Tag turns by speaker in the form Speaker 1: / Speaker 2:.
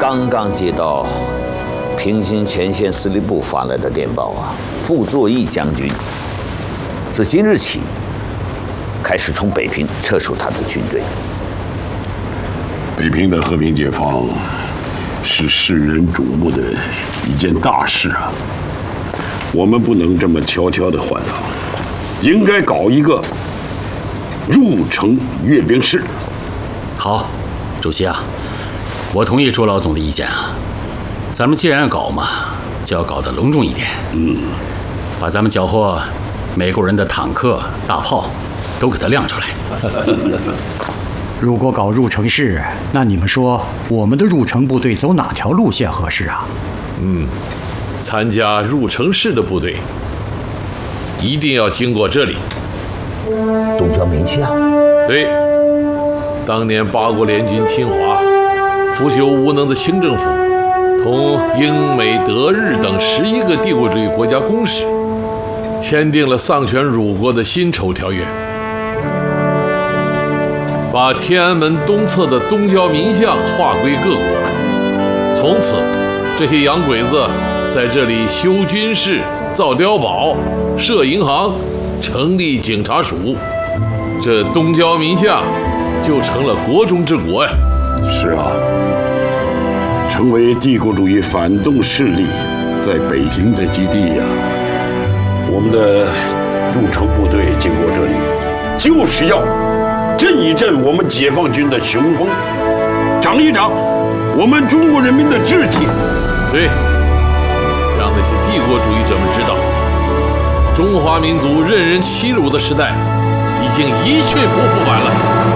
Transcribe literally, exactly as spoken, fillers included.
Speaker 1: 刚刚接到平津前线司令部发来的电报啊，傅作义将军自今日起开始从北平撤出他的军队。
Speaker 2: 北平的和平解放是世人瞩目的一件大事啊，我们不能这么悄悄地换他，应该搞一个入城阅兵式。
Speaker 3: 好，主席啊，我同意朱老总的意见啊。咱们既然要搞嘛，就要搞得隆重一点。
Speaker 2: 嗯，
Speaker 3: 把咱们缴获美国人的坦克、大炮都给它亮出来。
Speaker 4: 如果搞入城式，那你们说我们的入城部队走哪条路线合适啊？
Speaker 5: 嗯，参加入城式的部队一定要经过这里。
Speaker 1: 东交民巷。
Speaker 5: 对，当年八国联军侵华，腐朽无能的清政府同英美德日等十一个帝国主义国家公使签订了丧权辱国的辛丑条约，把天安门东侧的东交民巷划归各国。从此，这些洋鬼子在这里修军事、造碉堡、设银行、成立警察署，这东交民巷就成了国中之国呀！
Speaker 2: 是啊，成为帝国主义反动势力在北平的基地呀。我们的入城部队经过这里，就是要振一振我们解放军的雄风，长一长我们中国人民的志气。
Speaker 5: 对，让那些帝国主义者们知道，中华民族任人欺辱的时代已经一去不复返了。